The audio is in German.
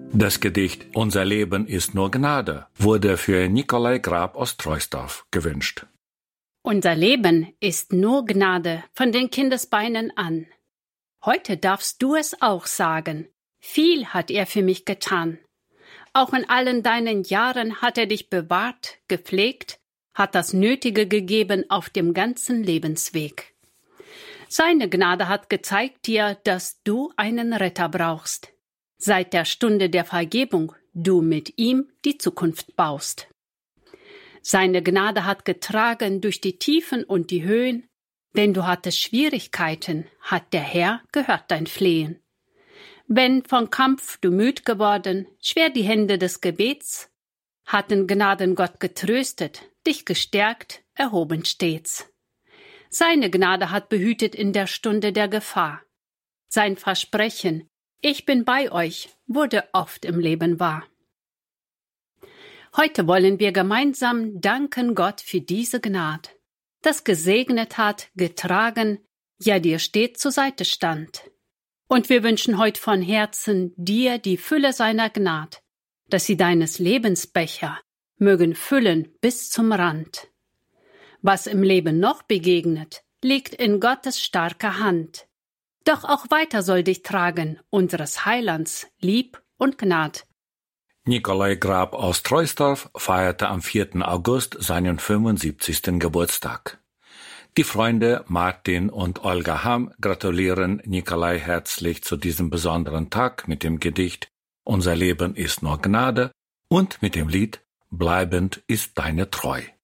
Das Gedicht Unser Leben ist nur Gnade wurde für Nikolai Grab aus Troisdorf gewünscht. Unser Leben ist nur Gnade von den Kindesbeinen an. Heute darfst du es auch sagen. Viel hat er für mich getan. Auch in allen deinen Jahren hat er dich bewahrt, gepflegt, hat das Nötige gegeben auf dem ganzen Lebensweg. Seine Gnade hat gezeigt dir, dass du einen Retter brauchst. Seit der Stunde der Vergebung du mit ihm die Zukunft baust. Seine Gnade hat getragen durch die Tiefen und die Höhen. Wenn du hattest Schwierigkeiten, hat der Herr gehört dein Flehen. Wenn vom Kampf du müd geworden, schwer die Hände des Gebets, hatten Gnaden Gott getröstet, dich gestärkt, erhoben stets. Seine Gnade hat behütet in der Stunde der Gefahr. Sein Versprechen, ich bin bei euch, wurde oft im Leben wahr. Heute wollen wir gemeinsam danken Gott für diese Gnade, das gesegnet hat, getragen, ja dir stets zur Seite stand. Und wir wünschen heute von Herzen dir die Fülle seiner Gnade, dass sie deines Lebensbecher mögen füllen bis zum Rand. Was im Leben noch begegnet, liegt in Gottes starker Hand. Doch auch weiter soll dich tragen unseres Heilands Lieb und Gnad. Nikolai Grab aus Troisdorf feierte am 4. August seinen 75. Geburtstag. Die Freunde Martin und Olga Hamm gratulieren Nikolai herzlich zu diesem besonderen Tag mit dem Gedicht Unser Leben ist nur Gnade und mit dem Lied Bleibend ist deine Treu.